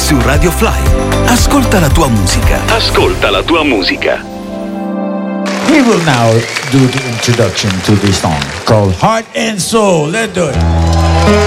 su Radio Fly. Ascolta la tua musica. Ascolta la tua musica. We will now do the introduction to this song called Heart and Soul. Let's do it.